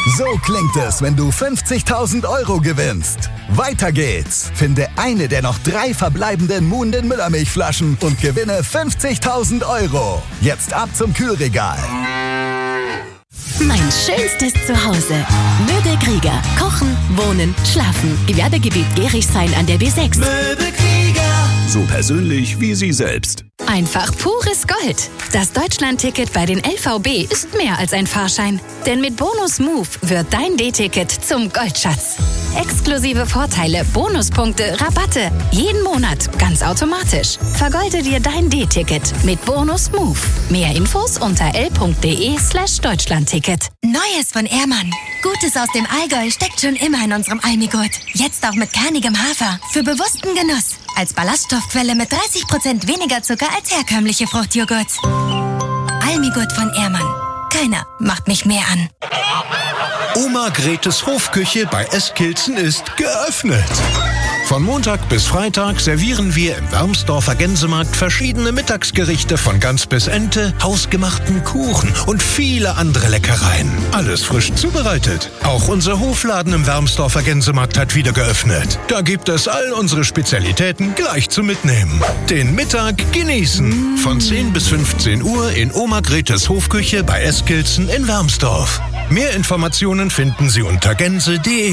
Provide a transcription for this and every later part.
So klingt es, wenn du 50.000 € gewinnst. Weiter geht's. Finde eine der noch 3 verbleibenden Muhnden Müllermilchflaschen und gewinne 50.000 €. Jetzt ab zum Kühlregal. Mein schönstes Zuhause. Möbelkrieger. Kochen, wohnen, schlafen. Gewerbegebiet Gerichshain an der B6. Möbelkrieger. So persönlich wie Sie selbst. Einfach pures Gold. Das Deutschland-Ticket bei den LVB ist mehr als ein Fahrschein. Denn mit Bonus Move wird dein D-Ticket zum Goldschatz. Exklusive Vorteile, Bonuspunkte, Rabatte. Jeden Monat ganz automatisch. Vergolde dir dein D-Ticket mit Bonus Move. Mehr Infos unter l.de/Deutschlandticket. Neues von Ehrmann. Gutes aus dem Allgäu steckt schon immer in unserem Almigurt. Jetzt auch mit kernigem Hafer. Für bewussten Genuss. Als Ballaststoffquelle mit 30% weniger Zucker als herkömmliche Fruchtjoghurts. Almigurt von Ehrmann. Keiner macht mich mehr an. Oma Gretes Hofküche bei Eskilzen ist geöffnet. Von Montag bis Freitag servieren wir im Wermsdorfer Gänsemarkt verschiedene Mittagsgerichte von Gans bis Ente, hausgemachten Kuchen und viele andere Leckereien. Alles frisch zubereitet. Auch unser Hofladen im Wermsdorfer Gänsemarkt hat wieder geöffnet. Da gibt es all unsere Spezialitäten gleich zum Mitnehmen. Den Mittag genießen. Von 10 bis 15 Uhr in Oma Gretes Hofküche bei Eskilzen in Wermsdorf. Mehr Informationen finden Sie unter gänse.de.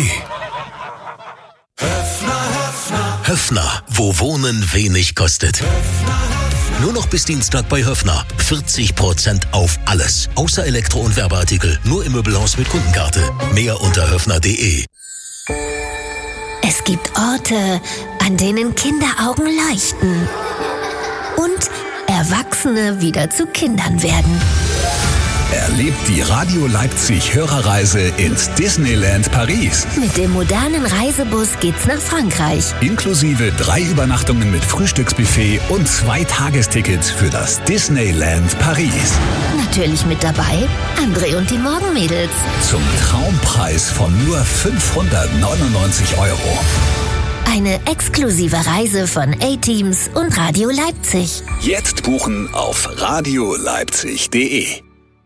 Höffner, wo Wohnen wenig kostet. Nur noch bis Dienstag bei Höffner. 40% auf alles. Außer Elektro- und Werbeartikel. Nur im Möbelhaus mit Kundenkarte. Mehr unter höffner.de. Es gibt Orte, an denen Kinderaugen leuchten. Und Erwachsene wieder zu Kindern werden. Erlebt die Radio Leipzig Hörerreise ins Disneyland Paris. Mit dem modernen Reisebus geht's nach Frankreich. Inklusive 3 Übernachtungen mit Frühstücksbuffet und 2 Tagestickets für das Disneyland Paris. Natürlich mit dabei André und die Morgenmädels. Zum Traumpreis von nur 599 €. Eine exklusive Reise von A-Teams und Radio Leipzig. Jetzt buchen auf radioleipzig.de.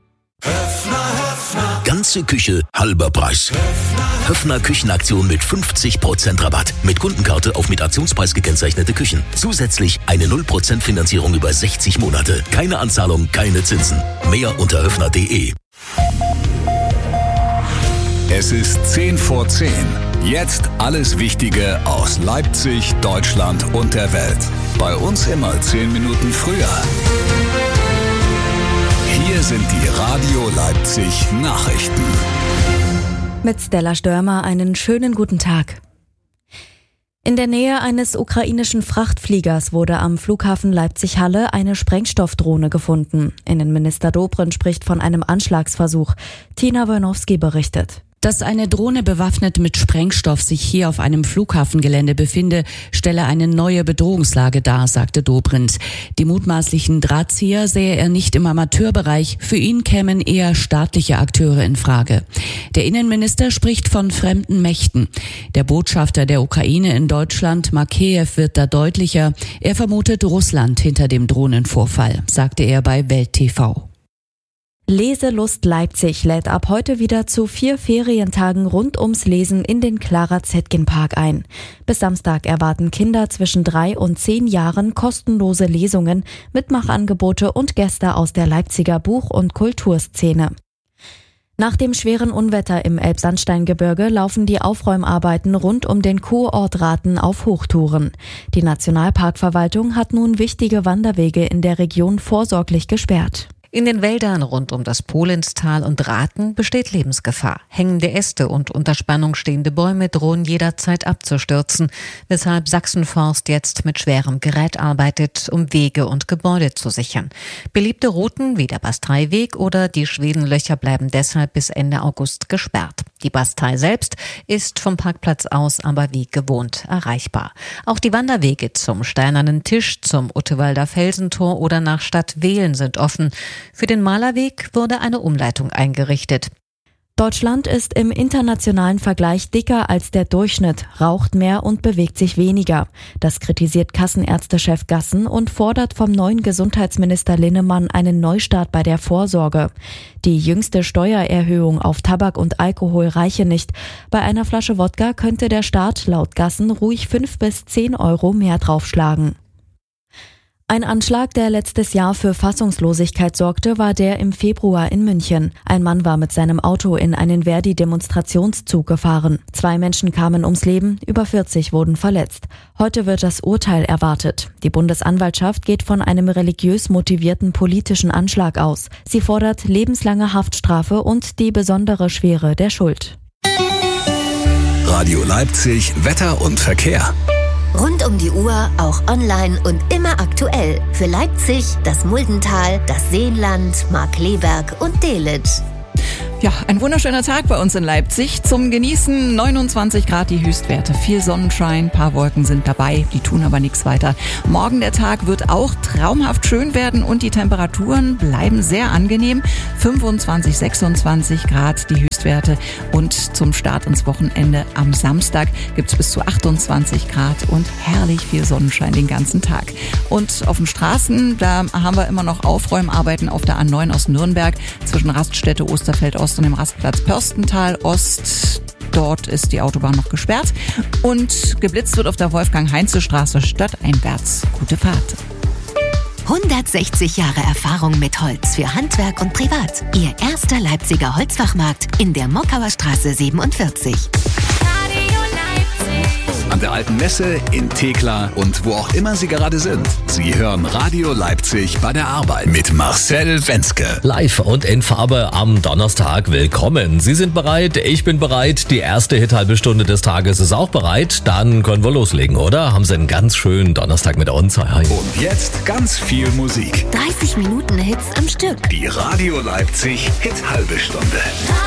Ganze Küche, halber Preis. Höffner Küchenaktion mit 50% Rabatt. Mit Kundenkarte auf mit Aktionspreis gekennzeichnete Küchen. Zusätzlich eine 0% Finanzierung über 60 Monate. Keine Anzahlung, keine Zinsen. Mehr unter höffner.de. Es ist 10 vor 10. Jetzt alles Wichtige aus Leipzig, Deutschland und der Welt. Bei uns immer 10 Minuten früher. Hier sind die Radio Leipzig Nachrichten. Mit Stella Störmer einen schönen guten Tag. In der Nähe eines ukrainischen Frachtfliegers wurde am Flughafen Leipzig-Halle eine Sprengstoffdrohne gefunden. Innenminister Dobrindt spricht von einem Anschlagsversuch. Tina Wojnowski berichtet. Dass eine Drohne bewaffnet mit Sprengstoff sich hier auf einem Flughafengelände befinde, stelle eine neue Bedrohungslage dar, sagte Dobrindt. Die mutmaßlichen Drahtzieher sähe er nicht im Amateurbereich, für ihn kämen eher staatliche Akteure in Frage. Der Innenminister spricht von fremden Mächten. Der Botschafter der Ukraine in Deutschland, Makeyev, wird da deutlicher. Er vermutet Russland hinter dem Drohnenvorfall, sagte er bei Welt TV. Leselust Leipzig lädt ab heute wieder zu 4 Ferientagen rund ums Lesen in den Clara-Zetkin-Park ein. Bis Samstag erwarten Kinder zwischen 3 und 10 Jahren kostenlose Lesungen, Mitmachangebote und Gäste aus der Leipziger Buch- und Kulturszene. Nach dem schweren Unwetter im Elbsandsteingebirge laufen die Aufräumarbeiten rund um den Kurort Rathen auf Hochtouren. Die Nationalparkverwaltung hat nun wichtige Wanderwege in der Region vorsorglich gesperrt. In den Wäldern rund um das Polenstal und Rathen besteht Lebensgefahr. Hängende Äste und unter Spannung stehende Bäume drohen jederzeit abzustürzen, weshalb Sachsenforst jetzt mit schwerem Gerät arbeitet, um Wege und Gebäude zu sichern. Beliebte Routen wie der Basteiweg oder die Schwedenlöcher bleiben deshalb bis Ende August gesperrt. Die Bastei selbst ist vom Parkplatz aus aber wie gewohnt erreichbar. Auch die Wanderwege zum Steinernen Tisch, zum Uttewalder Felsentor oder nach Stadtwehlen sind offen. Für den Malerweg wurde eine Umleitung eingerichtet. Deutschland ist im internationalen Vergleich dicker als der Durchschnitt, raucht mehr und bewegt sich weniger. Das kritisiert Kassenärztechef Gassen und fordert vom neuen Gesundheitsminister Linnemann einen Neustart bei der Vorsorge. Die jüngste Steuererhöhung auf Tabak und Alkohol reiche nicht. Bei einer Flasche Wodka könnte der Staat laut Gassen ruhig 5 bis 10 Euro mehr draufschlagen. Ein Anschlag, der letztes Jahr für Fassungslosigkeit sorgte, war der im Februar in München. Ein Mann war mit seinem Auto in einen Verdi-Demonstrationszug gefahren. 2 Menschen kamen ums Leben, über 40 wurden verletzt. Heute wird das Urteil erwartet. Die Bundesanwaltschaft geht von einem religiös motivierten politischen Anschlag aus. Sie fordert lebenslange Haftstrafe und die besondere Schwere der Schuld. Radio Leipzig, Wetter und Verkehr. Rund um die Uhr, auch online und immer aktuell. Für Leipzig, das Muldental, das Seenland, Markkleeberg und Delitzsch. Ja, ein wunderschöner Tag bei uns in Leipzig. Zum Genießen 29 Grad die Höchstwerte. Viel Sonnenschein, paar Wolken sind dabei, die tun aber nichts weiter. Morgen der Tag wird auch traumhaft schön werden und die Temperaturen bleiben sehr angenehm. 25, 26 Grad die Höchstwerte und zum Start ins Wochenende am Samstag gibt's bis zu 28 Grad und herrlich viel Sonnenschein den ganzen Tag. Und auf den Straßen, da haben wir immer noch Aufräumarbeiten auf der A9 aus Nürnberg zwischen Raststätte Osterfeld Ost und dem Rastplatz Pörstental Ost. Dort ist die Autobahn noch gesperrt und geblitzt wird auf der Wolfgang-Heinze-Straße stadteinwärts. Gute Fahrt. 160 Jahre Erfahrung mit Holz für Handwerk und Privat. Ihr erster Leipziger Holzfachmarkt in der Mockauer Straße 47. An der Alten Messe, in Thekla und wo auch immer Sie gerade sind. Sie hören Radio Leipzig bei der Arbeit mit Marcel Wenzke. Live und in Farbe am Donnerstag. Willkommen. Sie sind bereit, ich bin bereit. Die erste Hit-halbe Stunde des Tages ist auch bereit. Dann können wir loslegen, oder? Haben Sie einen ganz schönen Donnerstag mit uns. Hi. Und jetzt ganz viel Musik. 30 Minuten Hits am Stück. Die Radio Leipzig Hit-halbe Stunde.